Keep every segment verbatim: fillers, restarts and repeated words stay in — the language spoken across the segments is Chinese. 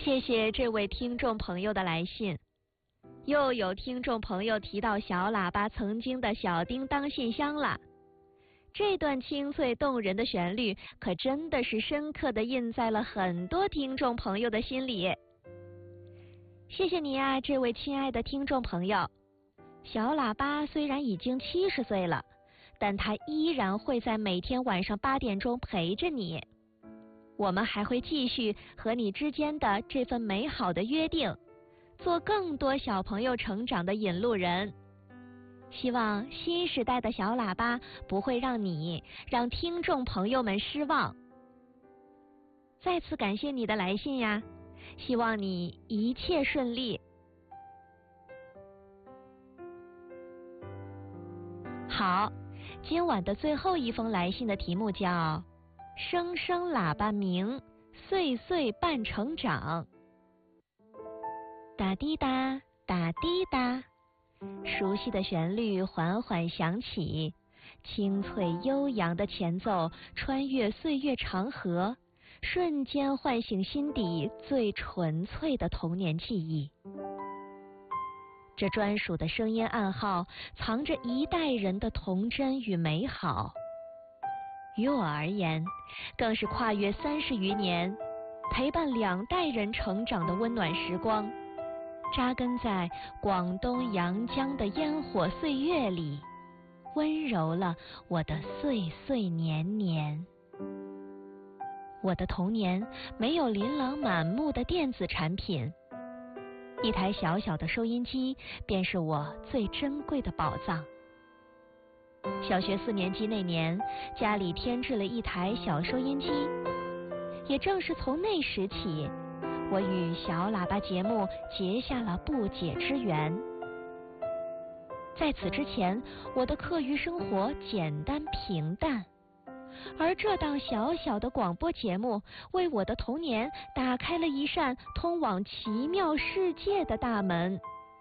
谢谢这位听众朋友的来信。又有听众朋友提到小喇叭曾经的小叮当信箱了。这段清脆动人的旋律可真的是深刻地印在了很多听众朋友的心里。谢谢你啊，这位亲爱的听众朋友。小喇叭虽然已经七十岁了，但它依然会在每天晚上八点钟陪着你。我们还会继续和你之间的这份美好的约定，做更多小朋友成长的引路人。希望新时代的小喇叭不会让你让听众朋友们失望。再次感谢你的来信呀，希望你一切顺利。好，今晚的最后一封来信的题目叫声声喇叭鸣，岁岁伴成长。哒滴哒，哒滴哒，熟悉的旋律缓缓响起，清脆悠扬的前奏穿越岁月长河，瞬间唤醒心底最纯粹的童年记忆。这专属的声音暗号藏着一代人的童真与美好。于我而言，更是跨越三十余年，陪伴两代人成长的温暖时光，扎根在广东阳江的烟火岁月里，温柔了我的岁岁年年。我的童年没有琳琅满目的电子产品，一台小小的收音机便是我最珍贵的宝藏。小学四年级那年，家里添置了一台小收音机，也正是从那时起，我与小喇叭节目结下了不解之缘。在此之前，我的课余生活简单平淡，而这档小小的广播节目为我的童年打开了一扇通往奇妙世界的大门。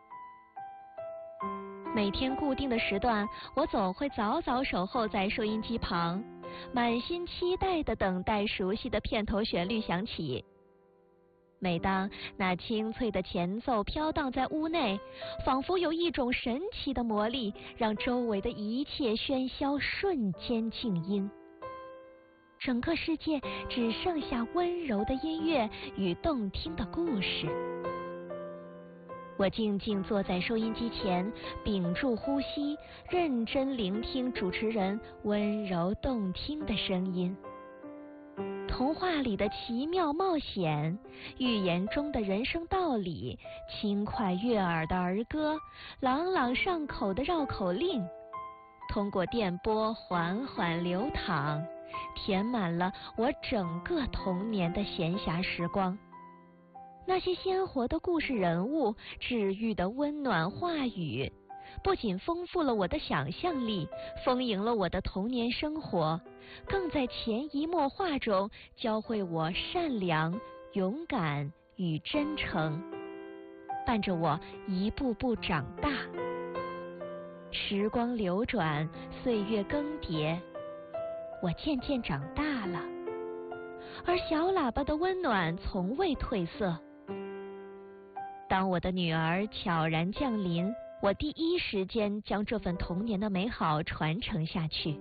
每天固定的时段，我总会早早守候在收音机旁，满心期待地等待熟悉的片头旋律响起。每当那清脆的前奏飘荡在屋内，仿佛有一种神奇的魔力，让周围的一切喧嚣瞬间静音。整个世界只剩下温柔的音乐与动听的故事。我静静坐在收音机前，屏住呼吸，认真聆听主持人温柔动听的声音。童话里的奇妙冒险，寓言中的人生道理，轻快悦耳的儿歌，朗朗上口的绕口令，通过电波缓缓流淌，填满了我整个童年的闲暇时光。那些鲜活的故事人物，治愈的温暖话语，不仅丰富了我的想象力，丰盈了我的童年生活，更在潜移默化中教会我善良、勇敢与真诚，伴着我一步步长大。时光流转，岁月更迭，我渐渐长大了，而小喇叭的温暖从未褪色。当我的女儿悄然降临，我第一时间将这份童年的美好传承下去。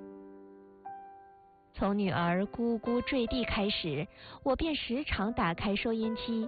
从女儿咕咕坠地开始，我便时常打开收音机，